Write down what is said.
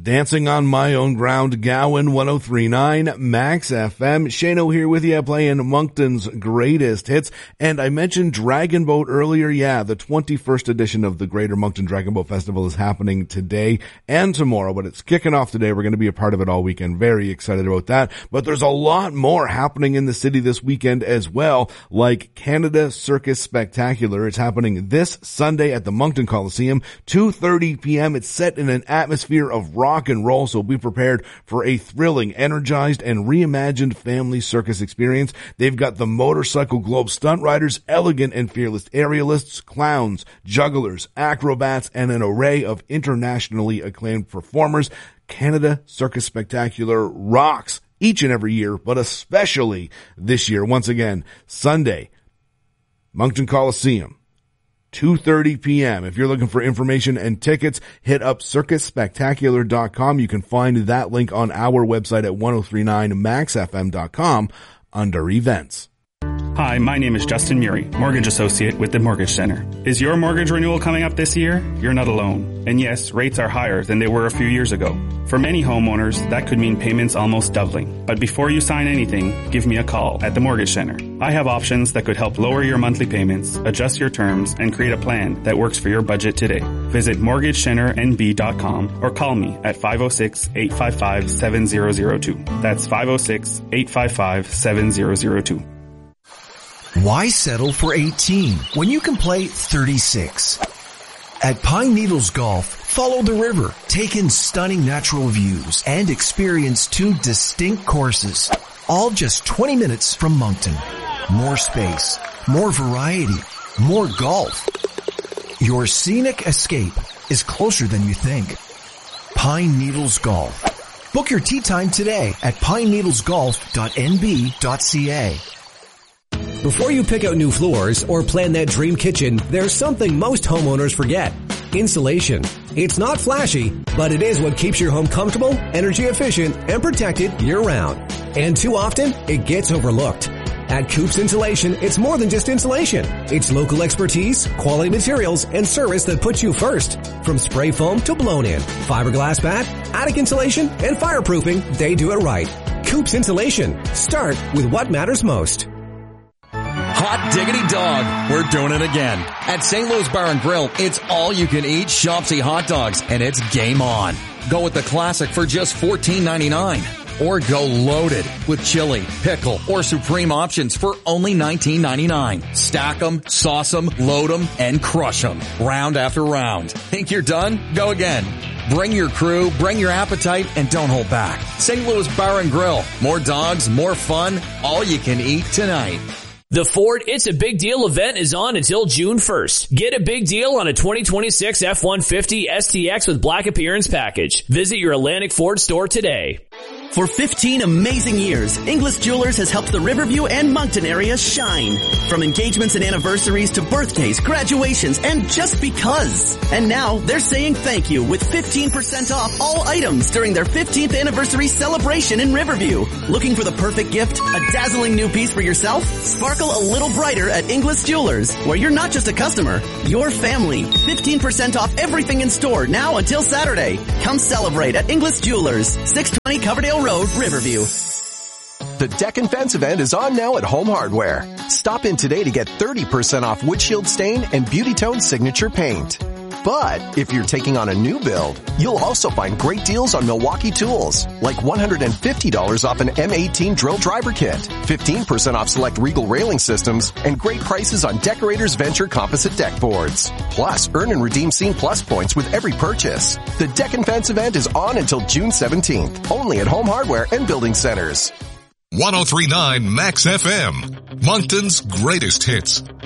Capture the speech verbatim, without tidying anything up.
Dancing on My Own Ground, Gowan one oh three point nine, Max F M. Shano here with you playing Moncton's greatest hits. And I mentioned Dragon Boat earlier. Yeah, the twenty-first edition of the Greater Moncton Dragon Boat Festival is happening today and tomorrow, but it's kicking off today. We're going to be a part of it all weekend. Very excited about that. But there's a lot more happening in the city this weekend as well, like Canada Circus Spectacular. It's happening this Sunday at the Moncton Coliseum, two thirty p.m. It's set in an atmosphere of rock and roll, so be prepared for a thrilling, energized, and reimagined family circus experience. They've got the Motorcycle Globe stunt riders, elegant and fearless aerialists, clowns, jugglers, acrobats, and an array of internationally acclaimed performers. Canada Circus Spectacular rocks each and every year, but especially this year. Once again, Sunday, Moncton Coliseum, two thirty p.m. If you're looking for information and tickets, hit up circus spectacular dot com. You can find that link on our website at ten thirty-nine max f m dot com under events. Hi, my name is Justin Murray, Mortgage Associate with the Mortgage Center. Is your mortgage renewal coming up this year? You're not alone. And yes, rates are higher than they were a few years ago. For many homeowners, that could mean payments almost doubling. But before you sign anything, give me a call at the Mortgage Center. I have options that could help lower your monthly payments, adjust your terms, and create a plan that works for your budget today. Visit mortgage center n b dot com or call me at five oh six, eight five five, seven oh oh two. That's five oh six, eight five five, seven oh oh two. Why settle for eighteen when you can play thirty-six? At Pine Needles Golf, follow the river, take in stunning natural views, and experience two distinct courses, all just twenty minutes from Moncton. More space, more variety, more golf. Your scenic escape is closer than you think. Pine Needles Golf. Book your tee time today at pine needles golf dot n b dot c a. Before you pick out new floors or plan that dream kitchen, there's something most homeowners forget. Insulation. It's not flashy, but it is what keeps your home comfortable, energy efficient, and protected year-round. And too often, it gets overlooked. At Coops Insulation, it's more than just insulation. It's local expertise, quality materials, and service that puts you first. From spray foam to blown-in, fiberglass bat, attic insulation, and fireproofing, they do it right. Coops Insulation. Start with what matters most. Hot diggity dog. We're doing it again. At Saint Louis Bar and Grill, it's all you can eat Shopsy hot dogs, and it's game on. Go with the classic for just fourteen ninety-nine. Or go loaded with chili, pickle, or supreme options for only nineteen ninety-nine. Stack them, sauce them, load them, and crush them. Round after round. Think you're done? Go again. Bring your crew, bring your appetite, and don't hold back. Saint Louis Bar and Grill. More dogs, more fun, all you can eat tonight. The Ford It's a Big Deal event is on until June first. Get a big deal on a twenty twenty-six F one fifty S T X with Black Appearance Package. Visit your Atlantic Ford store today. For fifteen amazing years, Inglis Jewelers has helped the Riverview and Moncton areas shine. From engagements and anniversaries to birthdays, graduations, and just because. And now they're saying thank you with fifteen percent off all items during their fifteenth anniversary celebration in Riverview. Looking for the perfect gift? A dazzling new piece for yourself? Sparkle a little brighter at Inglis Jewelers, where you're not just a customer, you're family. fifteen percent off everything in store now until Saturday. Come celebrate at Inglis Jewelers, six twenty Coverdale Road, Riverview. The Deck and Fence event is on now at Home Hardware. Stop in today to get thirty percent off windshield stain and Beauty Tone signature paint. But if you're taking on a new build, you'll also find great deals on Milwaukee tools, like one hundred fifty dollars off an M eighteen drill driver kit, fifteen percent off select Regal railing systems, and great prices on Decorators Venture composite deck boards. Plus, earn and redeem Scene Plus points with every purchase. The Deck and Fence event is on until June seventeenth, only at Home Hardware and Building Centers. ten thirty-nine Max F M, Moncton's greatest hits.